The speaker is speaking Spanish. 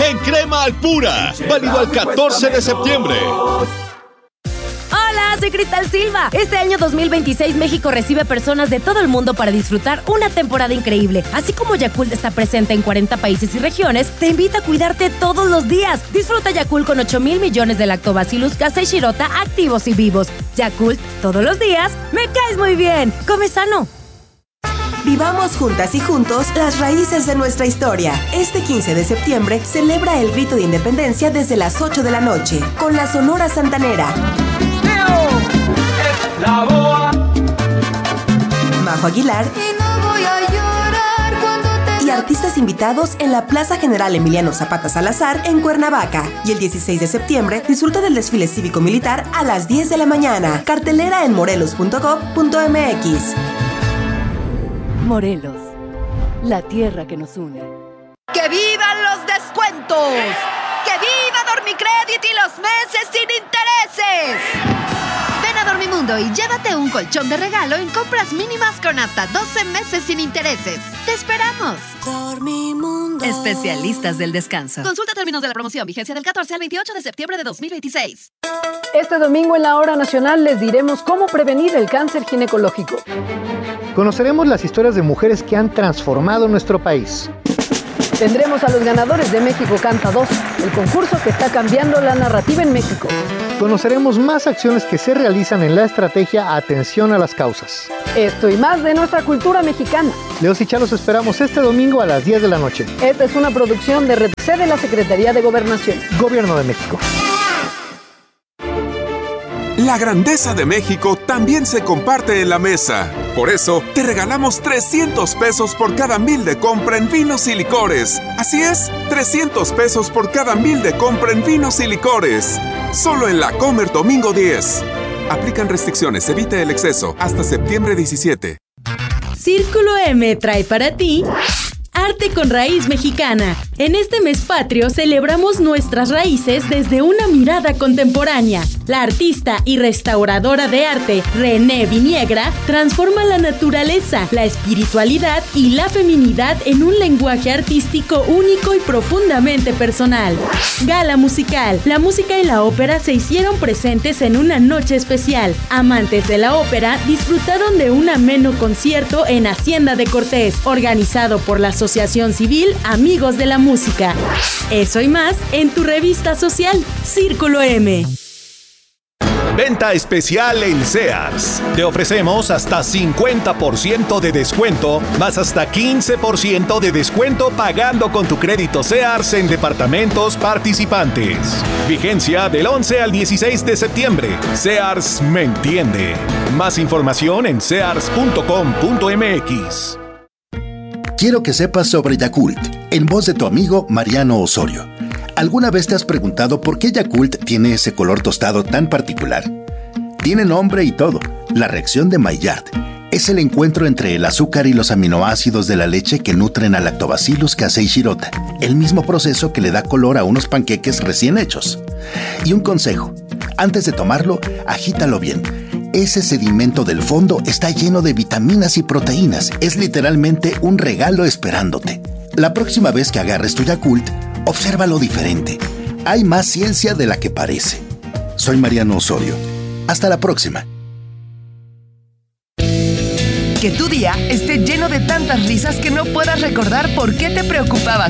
en crema al pura. Válido al 14 de septiembre. Hola, soy Cristal Silva. Este año 2026 México recibe personas de todo el mundo para disfrutar una temporada increíble. Así como Yakult está presente en 40 países y regiones, te invita a cuidarte todos los días. Disfruta Yakult con 8,000 millones de Lactobacillus casei shirota activos y vivos. Yakult, todos los días, me caes muy bien. Come sano. Vivamos juntas y juntos las raíces de nuestra historia. Este 15 de septiembre celebra el grito de independencia desde las 8 de la noche con la Sonora Santanera. La boa. Majo Aguilar Y no voy a llorar cuando te... y artistas invitados en la Plaza General Emiliano Zapata Salazar en Cuernavaca. Y el 16 de septiembre disfruta del desfile cívico-militar a las 10 de la mañana. Cartelera en morelos.gov.mx. Morelos, la tierra que nos une. ¡Que vivan los descuentos! ¡Que viva Dormicredit y los meses sin intereses! Ven a Dormimundo y llévate un colchón de regalo en compras mínimas con hasta 12 meses sin intereses. ¡Te esperamos! Dormimundo. Especialistas del descanso. Consulta términos de la promoción. Vigencia del 14 al 28 de septiembre de 2026. Este domingo en la Hora Nacional les diremos cómo prevenir el cáncer ginecológico. Conoceremos las historias de mujeres que han transformado nuestro país. Tendremos a los ganadores de México Canta 2, el concurso que está cambiando la narrativa en México. Conoceremos más acciones que se realizan en la estrategia Atención a las Causas. Esto y más de nuestra cultura mexicana. Leos y Chalos esperamos este domingo a las 10 de la noche. Esta es una producción de REDC de la Secretaría de Gobernación. Gobierno de México. La grandeza de México también se comparte en la mesa. Por eso, te regalamos 300 pesos por cada 1,000 de compra en vinos y licores. Así es, 300 pesos por cada 1,000 de compra en vinos y licores. Solo en La Comer domingo 10. Aplican restricciones, evita el exceso. Hasta septiembre 17. Círculo M trae para ti Arte con Raíz Mexicana. En este mes patrio celebramos nuestras raíces desde una mirada contemporánea. La artista y restauradora de arte René Viniegra transforma la naturaleza, la espiritualidad y la feminidad en un lenguaje artístico único y profundamente personal. Gala musical. La música y la ópera se hicieron presentes en una noche especial. Amantes de la ópera disfrutaron de un ameno concierto en Hacienda de Cortés, organizado por la Asociación Civil Amigos de la Música. Eso y más en tu revista social, Círculo M. Venta especial en Sears. Te ofrecemos hasta 50% de descuento, más hasta 15% de descuento pagando con tu crédito Sears en departamentos participantes. Vigencia del 11 al 16 de septiembre. Sears me entiende. Más información en sears.com.mx. Quiero que sepas sobre Yakult, en voz de tu amigo Mariano Osorio. ¿Alguna vez te has preguntado por qué Yakult tiene ese color tostado tan particular? Tiene nombre y todo, la reacción de Maillard. Es el encuentro entre el azúcar y los aminoácidos de la leche que nutren a Lactobacillus casei shirota, el mismo proceso que le da color a unos panqueques recién hechos. Y un consejo, antes de tomarlo, agítalo bien. Ese sedimento del fondo está lleno de vitaminas y proteínas. Es literalmente un regalo esperándote. La próxima vez que agarres tu Yakult, obsérvalo diferente. Hay más ciencia de la que parece. Soy Mariano Osorio. Hasta la próxima. Que tu día esté lleno de tantas risas que no puedas recordar por qué te preocupabas